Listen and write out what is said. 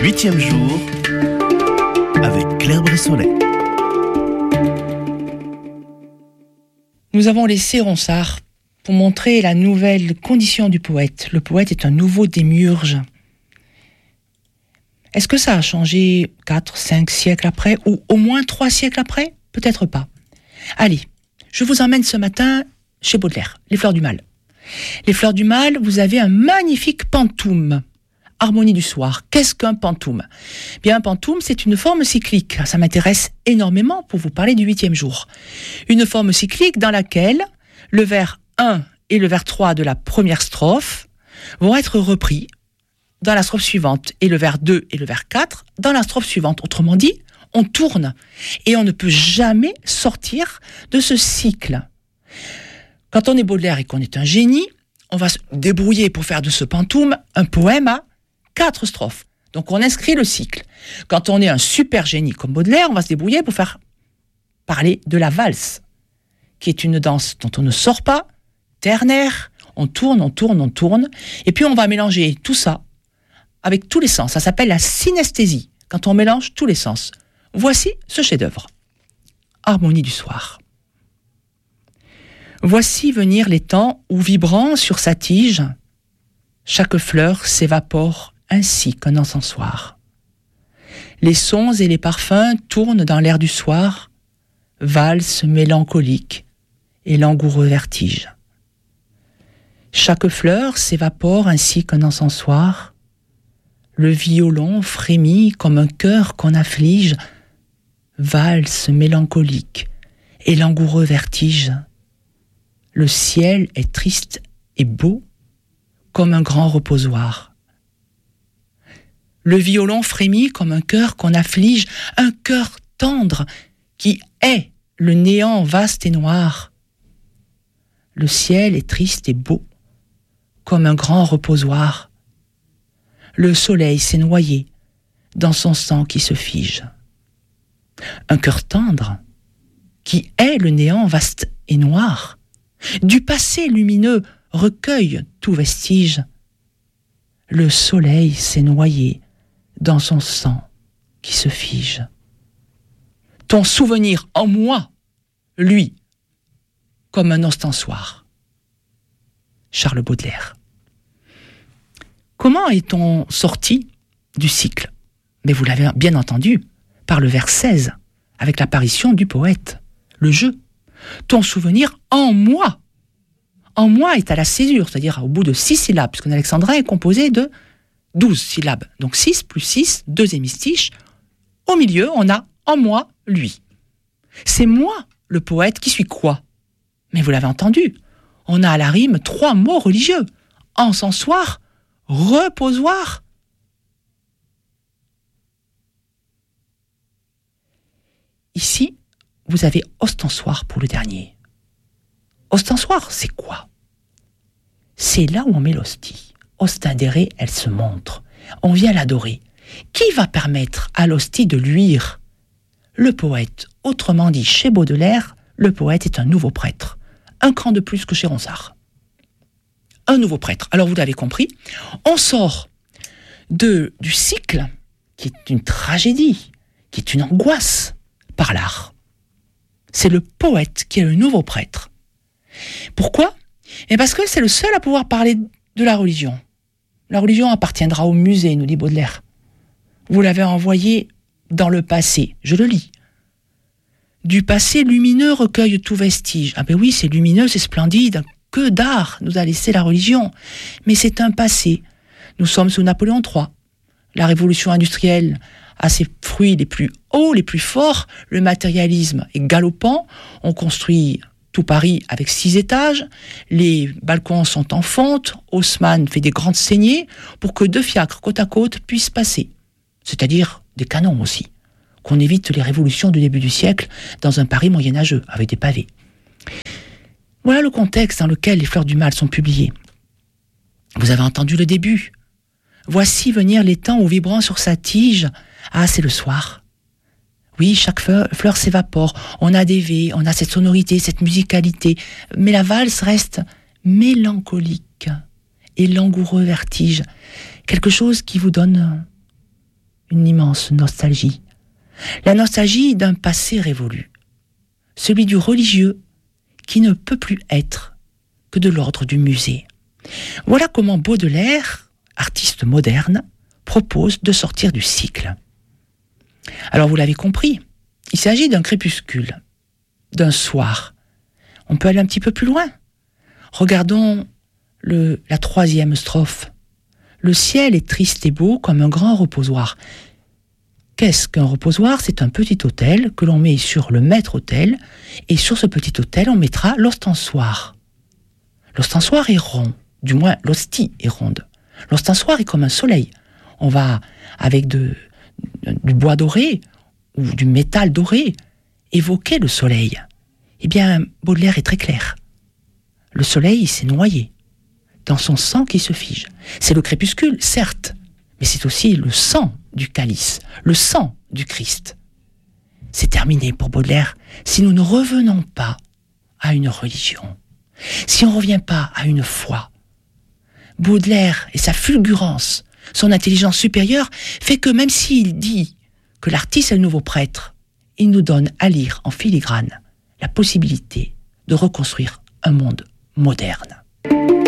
8e jour avec Claire Bressonnet. Nous avons laissé Ronsard pour montrer la nouvelle condition du poète. Le poète est un nouveau démiurge. Est-ce que ça a changé 4, 5 siècles après, ou au moins 3 siècles après ? Peut-être pas. Allez, je vous emmène ce matin chez Baudelaire, Les Fleurs du Mal. Les Fleurs du Mal, vous avez un magnifique pantoum. Harmonie du soir. Qu'est-ce qu'un pantoum ? Bien, un pantoum, c'est une forme cyclique. Ça m'intéresse énormément pour vous parler du 8e jour. Une forme cyclique dans laquelle le vers 1 et le vers 3 de la première strophe vont être repris dans la strophe suivante, et le vers 2 et le vers 4 dans la strophe suivante. Autrement dit, on tourne, et on ne peut jamais sortir de ce cycle. Quand on est Baudelaire et qu'on est un génie, on va se débrouiller pour faire de ce pantoum un poème à 4 strophes. Donc on inscrit le cycle. Quand on est un super génie comme Baudelaire, on va se débrouiller pour faire parler de la valse, qui est une danse dont on ne sort pas, ternaire, on tourne, et puis on va mélanger tout ça avec tous les sens. Ça s'appelle la synesthésie, quand on mélange tous les sens. Voici ce chef-d'œuvre. Harmonie du soir. Voici venir les temps où, vibrant sur sa tige, chaque fleur s'évapore ainsi qu'un encensoir. Les sons et les parfums tournent dans l'air du soir, valse mélancolique et langoureux vertige. Chaque fleur s'évapore ainsi qu'un encensoir. Le violon frémit comme un cœur qu'on afflige, valse mélancolique et langoureux vertige. Le ciel est triste et beau comme un grand reposoir. Le violon frémit comme un cœur qu'on afflige, un cœur tendre qui hait le néant vaste et noir. Le ciel est triste et beau comme un grand reposoir. Le soleil s'est noyé dans son sang qui se fige. Un cœur tendre qui hait le néant vaste et noir, du passé lumineux recueille tout vestige. Le soleil s'est noyé dans son sang qui se fige. Ton souvenir en moi, lui, comme un ostensoir. Charles Baudelaire. Comment est-on sorti du cycle ? Mais vous l'avez bien entendu, par le vers 16, avec l'apparition du poète, le jeu. Ton souvenir en moi. En moi est à la césure, c'est-à-dire au bout de 6 syllabes, puisqu'un alexandrin est composé de 12 syllabes. Donc 6 plus 6, 2 hémistiches. Au milieu, on a en moi, lui. C'est moi, le poète, qui suis quoi ? Mais vous l'avez entendu, on a à la rime 3 mots religieux. Encensoir, reposoir. Ici, vous avez ostensoir pour le dernier. Ostensoir, c'est quoi ? C'est là où on met l'hostie. Ostendere, elle se montre. On vient l'adorer. Qui va permettre à l'hostie de luire ? Le poète. Autrement dit, chez Baudelaire, le poète est un nouveau prêtre. Un cran de plus que chez Ronsard. Un nouveau prêtre. Alors vous l'avez compris, on sort du cycle, qui est une tragédie, qui est une angoisse, par l'art. C'est le poète qui est le nouveau prêtre. Pourquoi ? Parce que c'est le seul à pouvoir parler de la religion. La religion appartiendra au musée, nous dit Baudelaire. Vous l'avez envoyé dans le passé. Je le lis. Du passé lumineux recueille tout vestige. Ah ben oui, c'est lumineux, c'est splendide. Que d'art nous a laissé la religion. Mais c'est un passé. Nous sommes sous Napoléon III. La révolution industrielle a ses fruits les plus hauts, les plus forts. Le matérialisme est galopant. On construit tout Paris avec 6 étages. Les balcons sont en fonte. Haussmann fait des grandes saignées pour que 2 fiacres côte à côte puissent passer. C'est-à-dire des canons aussi. Qu'on évite les révolutions du début du siècle dans un Paris moyenâgeux, avec des pavés. Voilà le contexte dans lequel Les Fleurs du Mal sont publiées. Vous avez entendu le début. Voici venir les temps où, vibrant sur sa tige, ah, c'est le soir. Oui, chaque fleur s'évapore. On a des V, on a cette sonorité, cette musicalité. Mais la valse reste mélancolique et langoureux vertige. Quelque chose qui vous donne une immense nostalgie. La nostalgie d'un passé révolu, celui du religieux qui ne peut plus être que de l'ordre du musée. Voilà comment Baudelaire, artiste moderne, propose de sortir du cycle. Alors vous l'avez compris, il s'agit d'un crépuscule, d'un soir. On peut aller un petit peu plus loin. Regardons la troisième strophe. Le ciel est triste et beau comme un grand reposoir. Qu'est-ce qu'un reposoir ? C'est un petit autel que l'on met sur le maître-autel, et sur ce petit autel, on mettra l'ostensoir. L'ostensoir est rond, du moins l'hostie est ronde. L'ostensoir est comme un soleil. On va, avec du bois doré ou du métal doré, évoquer le soleil. Eh bien, Baudelaire est très clair. Le soleil s'est noyé dans son sang qui se fige. C'est le crépuscule, certes, mais c'est aussi le sang du calice, le sang du Christ. C'est terminé pour Baudelaire si nous ne revenons pas à une religion, si on ne revient pas à une foi. Baudelaire et sa fulgurance, son intelligence supérieure, fait que même s'il dit que l'artiste est le nouveau prêtre, il nous donne à lire en filigrane la possibilité de reconstruire un monde moderne.